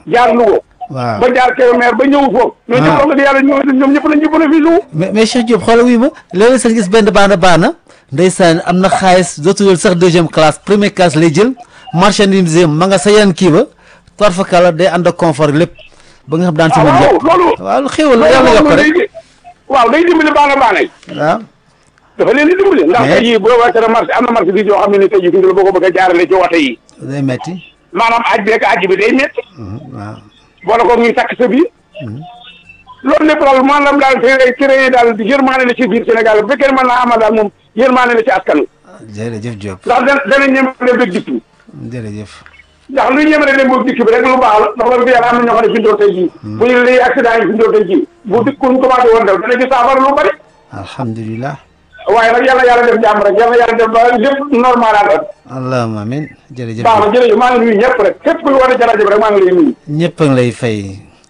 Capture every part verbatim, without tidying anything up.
jaar Louga. waaw ba jaar Kébémer ba ñëw foofu. ñoo ñëpp wax dëgg yàlla ñoom ñëpp lañ ñu bénéfice wu. mais mais Cheikh Diop xoolal wuy ma léeg-léeg sax gis benn baana baana ndeysaan am na xaalis dootul sax deuxième classe première classe lay jël marchandise ma nga sa yeneen kii ba toor fa kala day ànd ak confort lépp ba nga xam daan ci mën waaw loolu. waaw xéwal la yàlla yokk rek waaw day dimbali baana baana yi. waaw. dafa leen di dimbali. ndax tey jii boo wàccee na marché am na marché bi yoo xam ne ni tey jii fi mu boo ko bëgg a jaarale ci wote yi. day metti maanaam aj bi ak aj bi day metti. waaw. boole ko ñuy takk sa biir. loolu lépp daal maanaam daal te créé daal yërmaane la ci biir Sénégal bu fekkee mën naa amal daal moom yërmaane la ci askan wi. jërëjëf Diop. ndax dana danañ ñemale bëgg dikk bi. jërëjëf. ndax luy ñemale dem bëgg dikk bi rek lu baax la ndax loolu fi yàlla am na ñoo xam ne fi ndoo tey jii. bu ñu lay accident yi fi ndoo tey jii. bu dikkuñ commencé woon daw dana ci saafara lu bari. alhamdulilah. waaye nag yàlla yàlla def jàmm rek yàlla yàlla def ba lépp normal daal. allahumma amiin jërëjëf. baax na jërëjëf maa ngi nuyu ñëpp rek képp kuy war a jarajo bi rek maa ngi lay nuyu. ñëpp a ngi lay fay.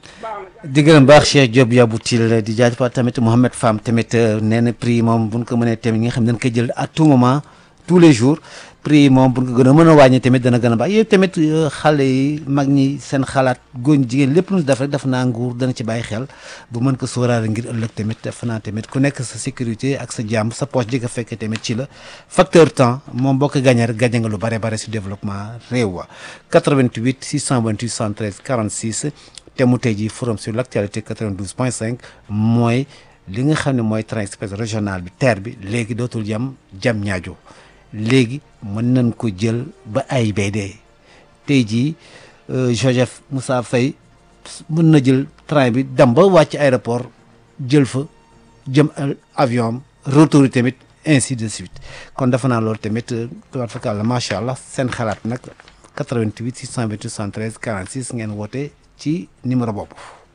di gërëm baax Cheikh Diop Yaboutil di jaajëfal tamit Mouhamed Fam tamit nee na prix moom bu ñu ko mënee tamit ñi nga xam ne dañ koy jël à tout moment tous les jours prix moom bu ñu ko gën a mën a wàññi tamit dana gën a baax yooyu tamit xale yi mag ñi seen xalaat góor jigéen lépp lu def rek def naa nguur dana ci bàyyi xel bu mën ko sóoraale ngir ëllëg tamit def naa tamit ku nekk sa sécurité ak sa jàmm sa poche ji nga fekkee tamit ci la facteur temps moom boo ko gagné rek gagné nga lu bare bare si développement réew wa quatre-vingt-huit six cent vingt-huit soixante-treize quarante-six te mu tey jii forum sur l' actualité quatre-vingt-douze point cinq mooy li nga xam ne mooy train express régional bi TER bi léegi dootul yam jam ñaajo léegi mën nañ ko jël ba A I B D tey jii Joseph Moussa Faye mën na jël train bi dem ba wàcc aéroport jël fa jëm avion am retour yi tamit ainsi de suite kon dafa naa loolu tamit tubaab fakal la macha allah seen xalaat nag quatre-vingt-huit six cent vingt-huit soixante-treize quarante-six ngeen woote ci numéro boobu.